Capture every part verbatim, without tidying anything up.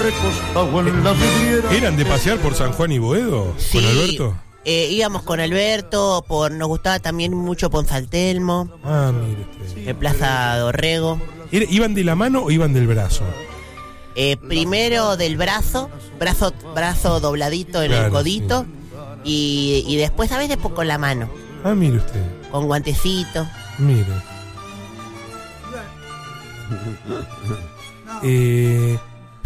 recostado en la vidriera. ¿Eran de pasear por San Juan y Boedo? Sí. ¿Con Alberto? Eh, íbamos con Alberto, por nos gustaba también mucho Ponzaltelmo, Ah, mire usted. en Plaza Dorrego. ¿Era- ¿Iban de la mano o iban del brazo? Eh, primero del brazo, brazo brazo dobladito en Claro, el codito, y, y después a veces con la mano, Ah, mire usted. con guantecito. Mire. Eh,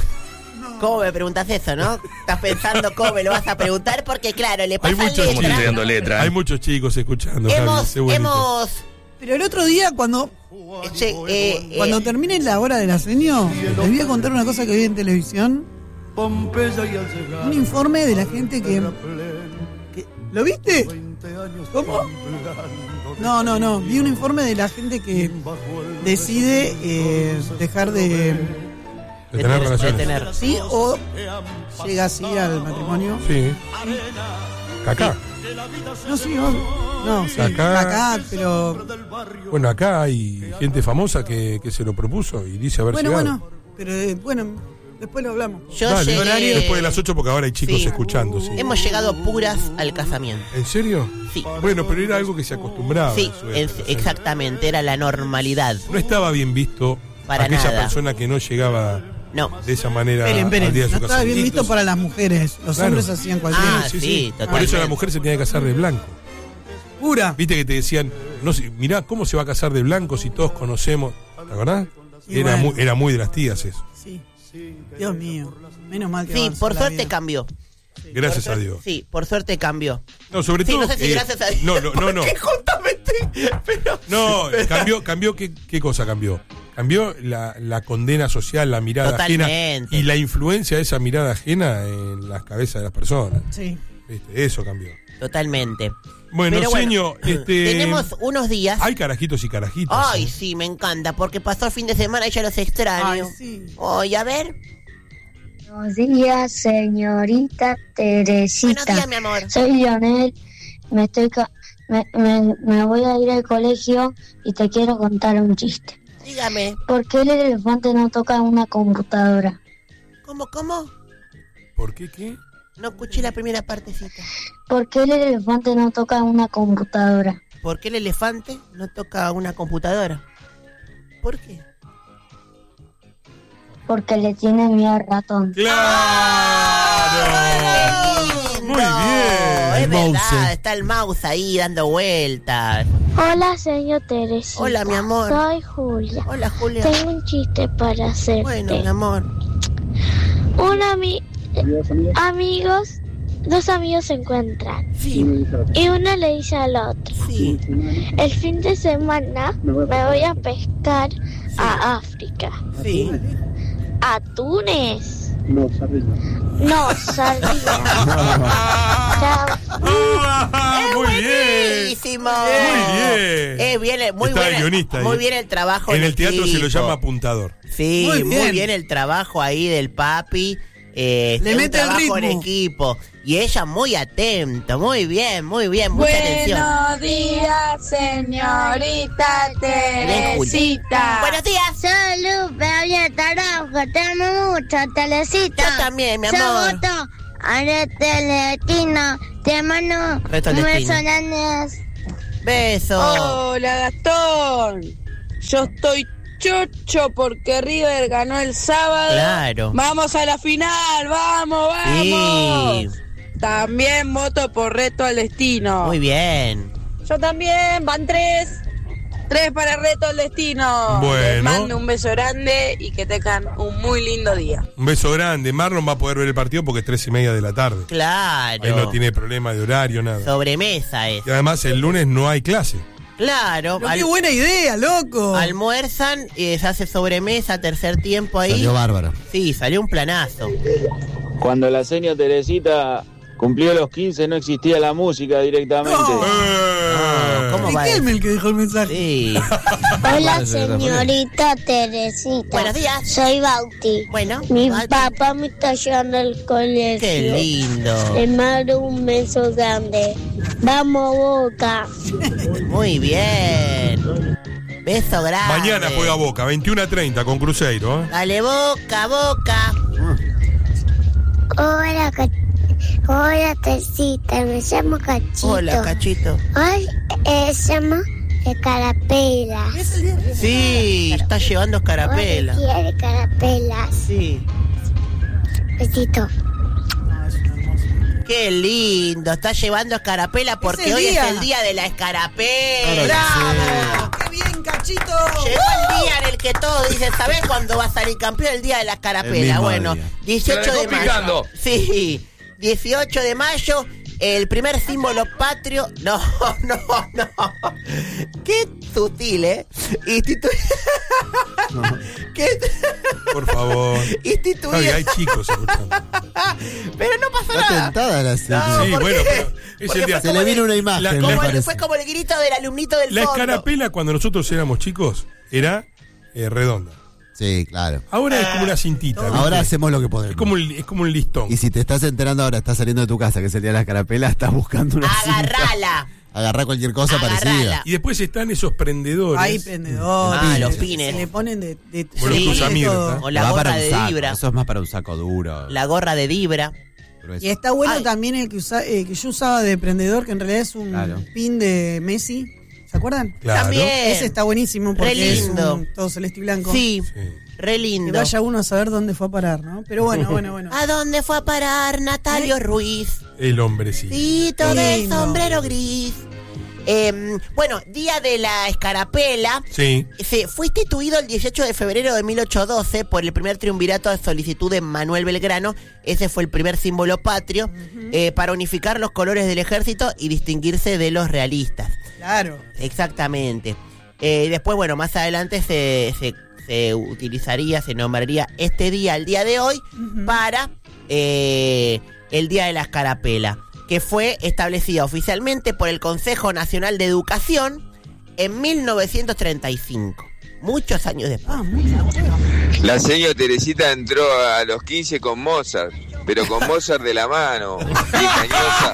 ¿Cómo me preguntas eso, no? Estás pensando cómo me lo vas a preguntar, porque claro, le hay pasa muchos ¿Cómo te letra. estoy dando letra? hay muchos chicos escuchando. Javi, Hemos, sé bonito. hemos, Pero el otro día, cuando, che, eh, cuando eh, termine la hora de la seño, les voy a contar una cosa que vi en televisión. Pompeya y al llegar Un informe de la gente que... que- ¿Lo viste? ¿Cómo? No, no, no. Vi un informe de la gente que decide eh, dejar de... De tener relaciones. de tener. ¿Sí? O llega así al matrimonio. Sí. Cacá. No, sí, obvio. No, sí, Acá- acá, pero... Bueno, acá hay gente famosa que, que se lo propuso y dice haber Bueno, llegado. bueno, pero eh, bueno, después lo hablamos. yo Dale, llegué- después de las ocho porque ahora hay chicos Sí. escuchando. Sí. Hemos llegado puras al casamiento. ¿En serio? Sí. Bueno, pero era algo que se acostumbraba. Sí, en su época, es- ¿sí? exactamente, era la normalidad. No estaba bien visto Para aquella nada. persona que no llegaba No. de esa manera Esperen, al día esperen. de su No estaba bien casamiento. visto para las mujeres. Los Claro. hombres hacían cualquier... Ah, sí, Por totalmente. eso la mujer se tenía que casar de blanco. Pura. Viste que te decían, no sé, mirá cómo se va a casar de blanco si todos conocemos. ¿Te acordás? Y Era, bueno. muy, era muy de las tías eso. Sí. Dios mío. Menos mal que Sí, avanzó por la suerte vida. cambió. Gracias Por a suerte- Dios. Sí, por suerte cambió. No, sobre Sí, todo. no sé si eh, gracias a Dios. No, no, no. no. Porque justamente. Pero, No, cambió, cambió qué, qué cosa cambió. Cambió la, la condena social, la mirada Totalmente. ajena y la influencia de esa mirada ajena en las cabezas de las personas. Sí. ¿Viste? Eso cambió. totalmente. Bueno, Pero bueno, señor, este, tenemos unos días. hay carajitos y carajitas. Ay, ¿eh? sí, me encanta, porque pasó el fin de semana y yo los extraño. Ay, sí. Ay, a ver. Buenos días, señorita Teresita. Buenos días, mi amor. Soy Lionel. Me estoy ca- me, me, me voy a ir al colegio y te quiero contar un chiste. Dígame. ¿Por qué el elefante no toca una computadora? ¿Cómo, cómo? ¿Por qué qué? No escuché la primera partecita. ¿Por qué el elefante no toca una computadora? ¿Por qué el elefante no toca una computadora? ¿Por qué? Porque le tiene miedo al ratón. ¡Claro! Muy bien. Es El verdad, mouse. está el mouse ahí dando vueltas. Hola, señor Teresita. Hola, mi amor. Soy Julia. Hola, Julia. Tengo un chiste para hacerte. Bueno, mi amor. Un ami- amigos, dos amigos se encuentran Sí, y uno le dice al otro: sí. el fin de semana me voy a pescar a África. Sí. ¿A Túnez? No, sardina. No, sardina. Chao. Ah, muy bien. Buenísimo. Muy bien. Eh, bien, muy Está el bien. guionista Muy ahí. bien el trabajo. En el teatro se lo equipo. llama apuntador. Sí, Muy muy bien. bien. el trabajo ahí del papi. Eh, Le un mete el trabajo en ritmo. equipo. Y ella muy atenta, muy bien, muy bien, mucha atención. Buenos días, señorita Teresita. Buenos días. Soy Lupe, había trabajo, te amo mucho, Teresita. Yo también, mi amor. Ahora Teletino, te mando Resto al un destino. beso grande. Beso. Hola, Gastón. Yo estoy chocho porque River ganó el sábado. Claro. Vamos a la final, vamos, vamos. Sí, También voto por Reto al Destino. muy bien. Yo también, van tres. Tres para Reto al Destino. Bueno. Les mando un beso grande y que tengan un muy lindo día. Un beso grande. Marlon va a poder ver el partido porque es tres y media de la tarde. Claro. Ahí no tiene problema de horario, nada. Sobremesa es. Y además el lunes no hay clase. Claro. Pero al- qué buena idea, loco. almuerzan, y se hace sobremesa, tercer tiempo ahí. Salió bárbaro. Sí, salió un planazo. Cuando la señora Teresita cumplió los quince no existía la música directamente. No. Eh. ¿Cómo va? Riquelme el que dejó el mensaje. Sí. Hola, señorita Teresita. Buenos días. Soy Bauti. Bueno. Mi Bauti. papá me está llevando al colegio. Qué lindo. Le mando un beso grande. Vamos, Boca. Muy bien. Beso grande. Mañana juega Boca, veintiuno a treinta con Cruzeiro. ¿eh? Dale, Boca, Boca. Hola, Ca- Hola, Tecita, me llamo Cachito. Hola, Cachito. Hoy eh, se llama Escarapela. Sí, está llevando escarapela. Hoy quiere carapelas. Sí. Besito. Qué lindo, está llevando escarapela porque el hoy día. es el día de la escarapela. ¡Bravo! ¡Qué bien, Cachito! Llegó el día en el que todos dicen, ¿sabés cuándo va a salir campeón? El día de la El escarapela. mismo Bueno, día. dieciocho Se la de dejó mayo. picando. Sí, dieciocho de mayo, el primer símbolo patrio. No, no, no. Qué sutil, ¿eh? Institu... ¿Qué? Por favor. Instituido. Javi, hay chicos escuchando. Pero no pasa Está nada. tentada la serie. No, Sí, ¿por bueno, qué? pero es Porque el día. fue Se le viene una imagen, La- me la- Como- parece. fue como el grito del alumnito del La fondo. escarapela, cuando nosotros éramos chicos, era eh, redonda. Sí, claro. Ahora es como una cintita. ¿viste? Ahora hacemos lo que podemos. Es como, el- es como un listón. Y si te estás enterando ahora, estás saliendo de tu casa, que es el día de la escarapela, estás buscando una cinta. Agarrala. Agarrá cualquier cosa Agarrala. parecida. Y después están esos prendedores. Hay pendedores. Ah, se- los se- pines. Se le ponen de, de, Bueno, sí, tú usas de Mirta. todo. O la Va gorra para un de saco. Dibra. Eso es más para un saco duro. La gorra de Dibra. grueso. Y está bueno Ay. también el que, usa, eh, que yo usaba de prendedor, que en realidad es un Claro. pin de Messi. ¿Se acuerdan? Claro. También. Ese está buenísimo porque Re lindo. es un todo celeste y blanco. Sí, Sí. re Que lindo. vaya uno a saber dónde fue a parar, ¿no? Pero bueno, bueno, bueno. ¿A dónde fue a parar Natalio Ruiz? El hombrecito. Tito Qué del lindo. sombrero gris. Eh, bueno, día de la escarapela. Sí. Se fue instituido el dieciocho de febrero de mil ochocientos doce por el primer triunvirato de solicitud de Manuel Belgrano. Ese fue el primer símbolo patrio, eh, para unificar los colores del ejército y distinguirse de los realistas. Claro. Exactamente. Eh, después, bueno, más adelante se, se, se utilizaría, se nombraría este día, el día de hoy, para eh, el Día de la Escarapela, que fue establecida oficialmente por el Consejo Nacional de Educación en mil novecientos treinta y cinco. Muchos años después. Ah, mucha hueva. La señora Teresita entró a los quince con Mozart, pero con Mozart de la mano, bien cañosa.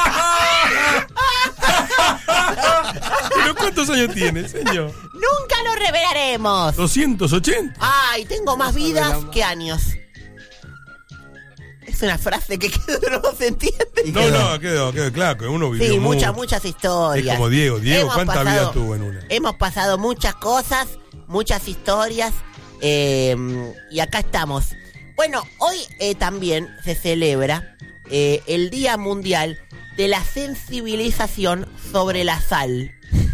¿Pero cuántos años tiene, señor? Nunca lo revelaremos. doscientos ochenta. Ay, tengo más vidas que años. Es una frase que quedó, no se entiende. No, no, quedó, quedó claro que uno vivió Sí, muchas, mucho. muchas historias. Es como Diego. Diego, Hemos ¿cuántas pasado- vidas tuvo en una? Hemos pasado muchas cosas, muchas historias, eh, y acá estamos. Bueno, hoy eh, también se celebra eh, el Día Mundial de la Sensibilización sobre la Sal.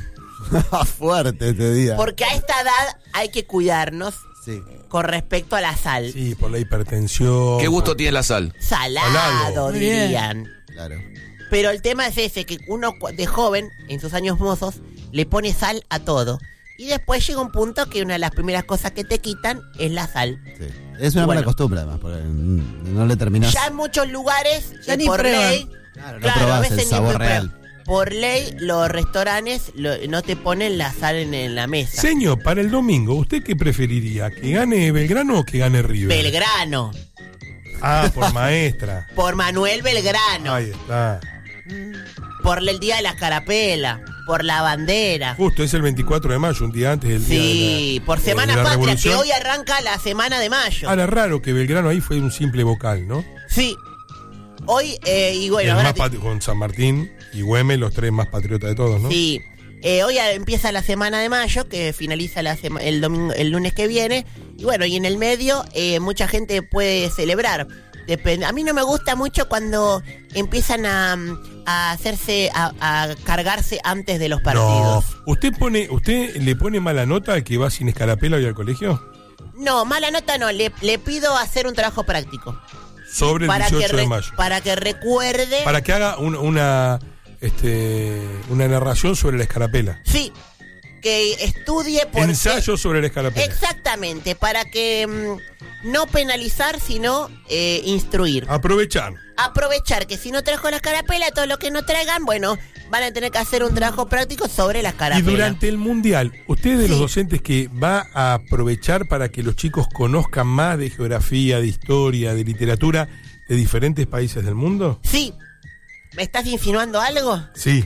Fuerte este día. Porque a esta edad hay que cuidarnos Sí. con respecto a la sal. Sí, por la hipertensión. ¿Qué gusto tiene la sal? Salado, Salado. Muy bien. dirían. Claro. Pero el tema es ese, que uno cu- de joven, en sus años mozos, le pone sal a todo. Y después llega un punto que una de las primeras cosas que te quitan es la sal. Sí. Es una Bueno. mala costumbre, además, porque mm, no le terminás. Ya en muchos lugares, Ya eh, ni por prueban. ley, Claro, no claro, a probás veces el ni sabor prueban. real. Por ley, los restaurantes lo- no te ponen la sal en, en la mesa. Señor, para el domingo, ¿usted qué preferiría? ¿Que gane Belgrano o que gane River? Belgrano, Ah, por maestra. por Manuel Belgrano, Ahí está. por el Día de la Escarapela, por la bandera. Justo, es el veinticuatro de mayo, un día antes del día Sí, de la, por de Semana la Patria, que Revolución. hoy arranca la Semana de Mayo. Ahora, raro que Belgrano ahí fue un simple vocal, ¿no? Sí. Hoy, eh, y bueno, El ahora más te- patri- con San Martín y Güemes, los tres más patriotas de todos, ¿no? sí. Eh, hoy a- empieza la Semana de Mayo, que finaliza la sema- el domingo, el lunes que viene. Y bueno, y en el medio eh, mucha gente puede celebrar. Depende. A mí no me gusta mucho cuando empiezan a, a hacerse, a, a cargarse antes de los No. partidos. ¿Usted pone, usted le pone mala nota al que va sin escarapela hoy al colegio? No, mala nota no. Le, le pido hacer un trabajo práctico. Sobre el para que dieciocho de re- mayo. Para que recuerde. Para que haga un- una, este, una narración sobre la escarapela. Sí. Que estudie por Ensayo sobre la escarapela. Exactamente, para que mm, no penalizar, sino eh, instruir. Aprovechar. Aprovechar que si no trajo la escarapela, todo lo que no traigan, bueno, van a tener que hacer un trabajo práctico sobre la Y escarapela. durante el mundial, ¿usted es de los Sí. docentes que va a aprovechar para que los chicos conozcan más de geografía, de historia, de literatura de diferentes países del mundo? Sí. ¿Me estás insinuando algo? Sí.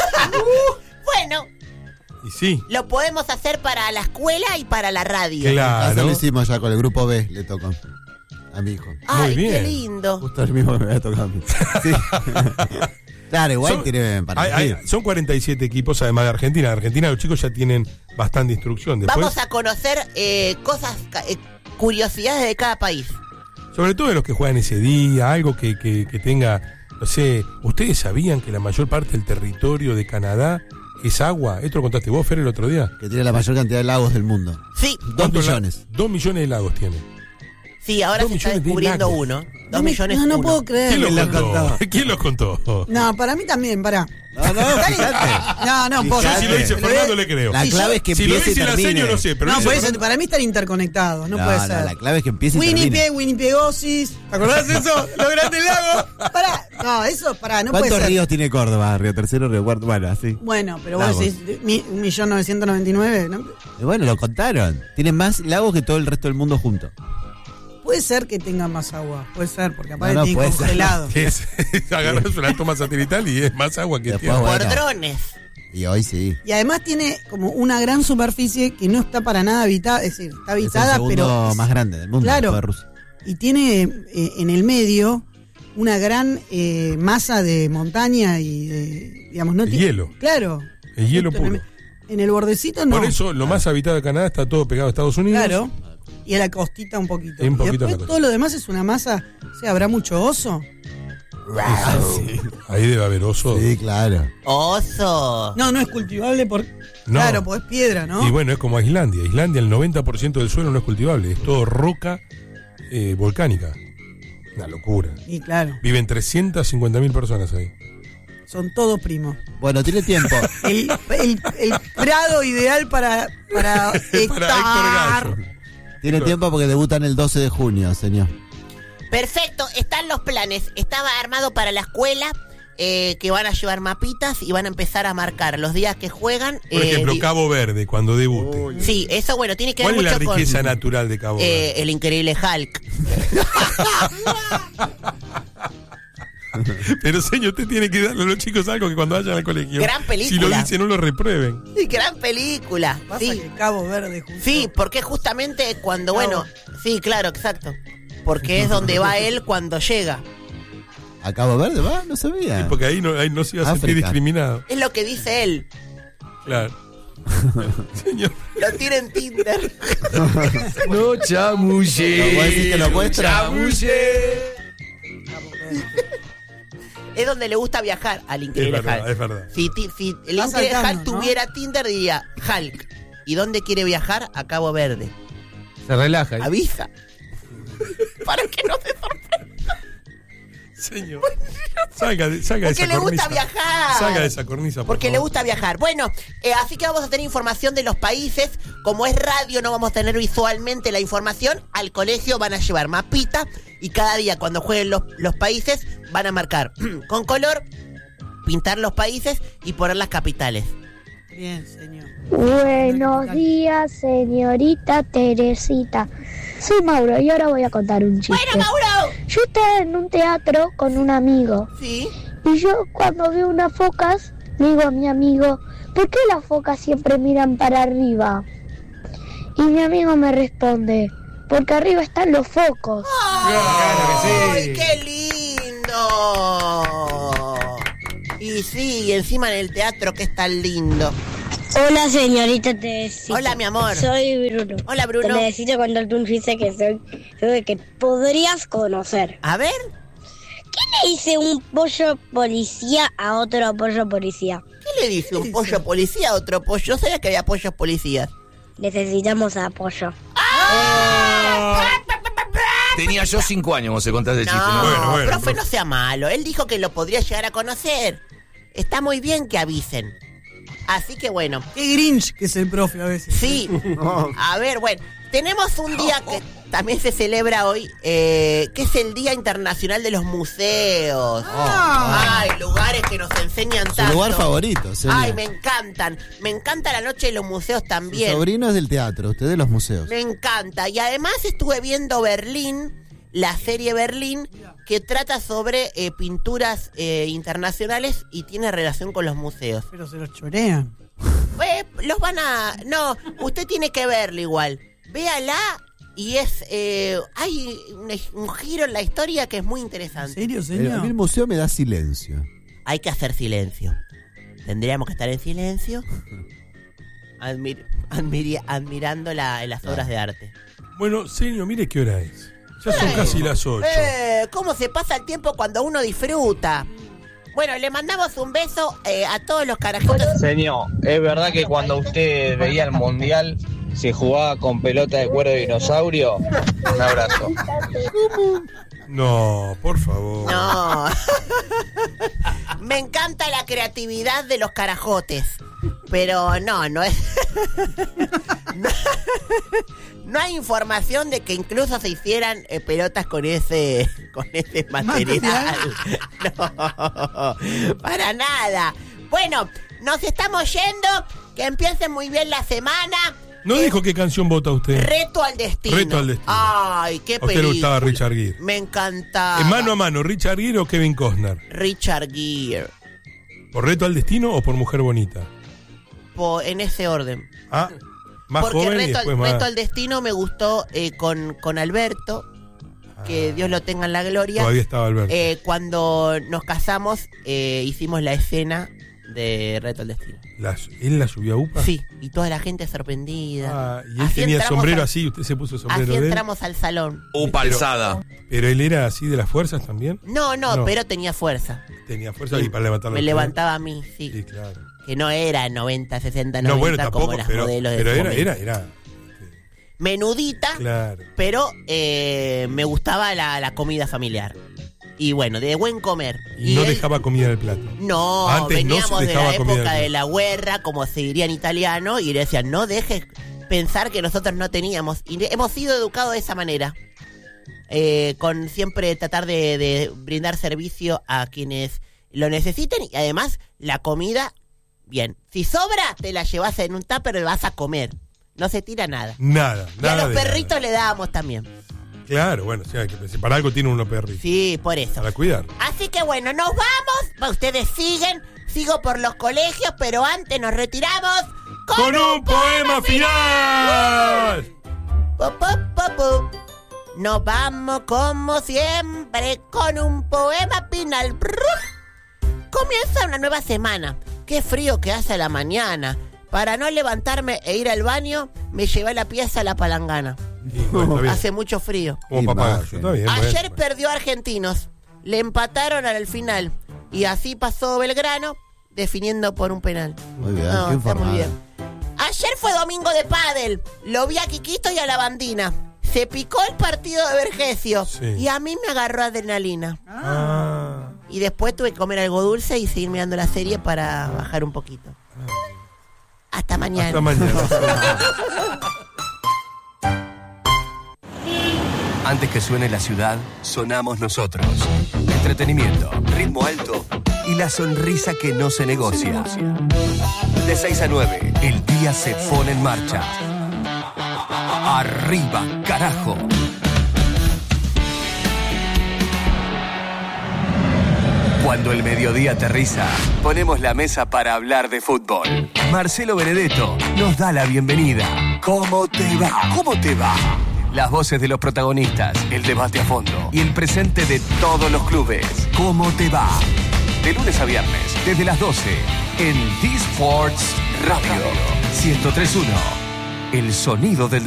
Bueno, Y sí. lo podemos hacer para la escuela y para la radio. Eso lo Claro. hicimos ya con el grupo B, le tocó. a mi hijo. Ay, Muy qué bien. lindo. Justo el mismo que me había tocado a mí. Sí. Claro, igual Son- tiene para hay- hay- elegir. son cuarenta y siete equipos, además de Argentina. En Argentina los chicos ya tienen bastante instrucción. Después, Vamos a conocer eh, cosas, ca- eh, curiosidades de cada país. sobre todo de los que juegan ese día, algo que, que, que tenga, no sé, ¿ustedes sabían que la mayor parte del territorio de Canadá es agua? Esto lo contaste vos, Fer, el otro día. Que tiene la mayor cantidad de lagos del mundo. Sí, Dos ¿Cuántos la- millones. Dos millones de lagos tiene. sí, ahora Dos se está millones de descubriendo lagos. uno. Dos No me- millones No, no uno. puedo creer. ¿Quién los lo contó? contó? ¿Quién los contó? No, para mí también, pará. No, no, fíjate. No, no, puedo Yo Fíjate. si lo dice Pero Fernando ve- le creo. La Sí, clave yo- es que Si lo empiece y dice la termine. seño no sé, pero No, dice puede ser, Fernando- para mí están interconectados, no, No, puede no, ser. la clave es que empiece y termine. Winnipeg, Winnipegosis. ¿Te acordás de eso? Los grandes lagos. Pará. No, eso, pará, no puede ¿Cuántos ser. ríos tiene Córdoba? Río Tercero, Río Cuarto, bueno, así. Bueno, pero Lagos. vos decís mi- un millón novecientos noventa y nueve, ¿no? Y bueno, lo contaron. Tiene más lagos que todo el resto del mundo junto. Puede ser que tenga más agua, puede ser, porque aparte No, no, tiene puede ser. congelado. Es, agarras una toma satelital y es más agua que Después, tierra. bueno. Por drones. Y hoy sí. Y además tiene como una gran superficie que no está para nada habitada, es decir, está Es el habitada, segundo pero... es- más grande del mundo. Claro. después de Rusia. Y tiene eh, en el medio una gran eh, masa de montaña y de, digamos, no El tiene... hielo. Claro. El hielo Justo en puro. el- En el bordecito no. Por eso, lo más habitado de Canadá está todo pegado a Estados Unidos. Claro. Y a la costita un poquito. Y un Y poquito a la después costa. todo lo demás es una masa. O sea, ¿habrá mucho oso? Ahí debe haber oso. Sí, claro. Oso. No, no es cultivable por... No. Claro, pues es piedra, ¿no? Y bueno, es como Islandia. Islandia, el noventa por ciento del suelo no es cultivable. Es todo roca eh, volcánica. Una locura. Y claro, Viven trescientas cincuenta mil personas ahí. son todos primos. Bueno, tiene tiempo. El, el, el prado ideal para, para Para Héctor hectar. Gallo. Tiene tiempo porque debutan el doce de junio, señor. Perfecto, están los planes. Estaba armado para la escuela, eh, que van a llevar mapitas y van a empezar a marcar los días que juegan. Por eh, ejemplo, di- Cabo Verde, cuando debute. Sí, eso bueno, tiene que ver ¿Cuál es mucho la riqueza con natural de Cabo Verde? eh, el increíble Hulk. Pero señor, usted tiene que darle a los chicos algo que cuando vayan al colegio, Gran película. si lo dicen, no lo reprueben. Sí, gran película. Pasa Sí. que Cabo Verde justo. Sí, porque justamente cuando, bueno, sí, claro, exacto. Porque es donde va él cuando llega. ¿A Cabo Verde va? No sabía. Porque ahí no, ahí no se iba a sentir África. discriminado. Es lo que dice él. Claro. Señor. Lo tiene en Tinder. No chamulle. ¿No puede decir que lo muestra? Es donde le gusta viajar al Es increíble verdad, Hulk. es verdad. Si, ti- si el Va increíble saltando, Hulk ¿no? tuviera Tinder, diría Hulk. ¿Y dónde quiere viajar? A Cabo Verde. Se relaja. ¿eh? Avisa. Para que no se sorprenda. Señor. Salga de, salga de Porque esa le gusta cornisa. viajar. Salga de esa cornisa, por Porque le favor. gusta viajar. Bueno, eh, así que vamos a tener información de los países. Como es radio, no vamos a tener visualmente la información. Al colegio van a llevar mapita. Y cada día, cuando jueguen los, los países, van a marcar con color, pintar los países y poner las capitales. Bien, señor. Buenos días, señorita Teresita. Soy Mauro y ahora voy a contar un chiste. ¡Bueno, Mauro! Yo estaba en un teatro con un amigo Sí. y yo cuando veo unas focas le digo a mi amigo, ¿por qué las focas siempre miran para arriba? Y mi amigo me responde, porque arriba están los focos. ¡Ay, qué lindo! Y sí, y encima en el teatro que es tan lindo. Hola, señorita Teresita. Hola, mi amor. Soy Bruno. Hola, Bruno. Te necesito contarte un chiste que soy, soy que podrías conocer. A ver. ¿Qué le dice un pollo policía a otro pollo policía? ¿Qué le dice un pollo policía a otro pollo? Yo sabía que había pollos policías. Necesitamos apoyo. Tenía yo cinco años cuando se contaste el chiste. No, ¿no? Bueno, bueno, profe, profe. no sea malo. Él dijo que lo podría llegar a conocer. Está muy bien que avisen. Así que bueno. Qué Grinch que es el profe a veces. Sí. A ver, bueno. Tenemos un día que también se celebra hoy, eh, que es el Día Internacional de los Museos. Ah. Ay, lugares que nos enseñan Su tanto. lugar favorito, señor. Ay, me encantan. Me encanta la noche de los museos Su también. sobrino es del teatro, usted de los museos. Me encanta. Y además estuve viendo Berlín, la serie Berlín, que trata sobre eh, pinturas eh, internacionales y tiene relación con los museos. Pero se los chorean. Eh, los van a... No, usted tiene que verlo igual. Véala y es eh, hay un, un giro en la historia que es muy interesante. ¿En serio, Eh, señor? a mí el museo me da silencio. Hay que hacer silencio. Tendríamos que estar en silencio, admir, admiri- admirando la, las obras de arte. Bueno, señor, mire qué hora es. Ya son Eh, casi las ocho. Eh, ¿Cómo se pasa el tiempo cuando uno disfruta? Bueno, le mandamos un beso eh, a todos los carajitos. Señor, ¿es verdad que cuando usted veía el mundial se jugaba con pelota de cuero de dinosaurio? Un abrazo. No, por favor. No. Me encanta la creatividad de los carajotes. Pero no, no es. no, no hay información de que incluso se hicieran eh, pelotas con ese con ese material. No, para nada. Bueno, nos estamos yendo. Que empiece muy bien la semana. No dijo qué canción vota usted. Reto al destino. Reto al destino. Ay, qué ¿A usted le película. gustaba Richard Gere? Me encantaba. ¿En mano a mano, Richard Gere o Kevin Costner? Richard Gere. ¿Por Reto al Destino o por Mujer Bonita? Po- en ese orden. Ah, más Porque joven y Reto, después al, más... Reto al Destino me gustó eh, con, con Alberto, que Dios lo tenga en la gloria. Todavía estaba Alberto. Eh, cuando nos casamos, eh, hicimos la escena de Reto al Destino. Las- ¿Él la subió a UPA? Sí, y toda la gente sorprendida. Ah, y él Así tenía entramos sombrero al- así, usted se puso sombrero Así de él. entramos al salón. Upa alzada. Pero él era así de las fuerzas también. No, no, No. pero tenía fuerza. Tenía fuerza y para levantar Me los levantaba a mí, sí. Sí, claro. Que no era noventa, sesenta, No, noventa bueno, tampoco, como las pero, modelos de pero ese era, momento. era, era, Menudita, claro. pero eh, me gustaba la, la comida familiar. Y bueno, de buen comer. Y, no él- dejaba comida en el plato. No, Antes veníamos no se de dejaba la comida en el época plato. de la guerra, como se diría en italiano, y le decían, no dejes pensar que nosotros no teníamos. Y hemos sido educados de esa manera. Eh, con siempre tratar de, de brindar servicio a quienes lo necesiten. Y además, la comida, bien. Si sobra, te la llevas en un tupper y vas a comer. No se tira nada. Nada, Y nada. a los de perritos le dábamos también. nada. Claro, bueno, o sea, que si para algo tiene uno perritos. Sí, por eso. Para cuidar. Así que bueno, nos vamos. Va, ustedes siguen. Sigo por los colegios, pero antes nos retiramos con, ¡Con un poema final! Po, po, po, po. Nos vamos como siempre con un poema final. Brrr. Comienza una nueva semana. Qué frío que hace a la mañana. Para no levantarme e ir al baño, me llevé la pieza a la palangana. Y, bueno, está bien. Hace mucho frío. Como papagayo, está bien. Ayer bueno. perdió Argentinos. Le empataron al final. Y así pasó Belgrano, definiendo por un penal. Muy bien, No, qué está muy informada. bien. Ayer fue domingo de pádel. Lo vi a Quiquito y a la Bandina. Se picó el partido de Vergesio. Sí. Y a mí me agarró adrenalina. Ah, Y después tuve que comer algo dulce y seguir mirando la serie para bajar un poquito. Hasta mañana. hasta mañana. Antes que suene la ciudad, sonamos nosotros. Entretenimiento, ritmo alto y la sonrisa que no se negocia. De seis a nueve, el día se pone en marcha. Arriba, carajo. Cuando el mediodía aterriza, ponemos la mesa para hablar de fútbol. Marcelo Benedetto nos da la bienvenida. ¿Cómo te va? ¿Cómo te va? Las voces de los protagonistas, el debate a fondo y el presente de todos los clubes. ¿Cómo te va? De lunes a viernes, desde las doce, en D-Sports Radio ciento tres punto uno. El sonido del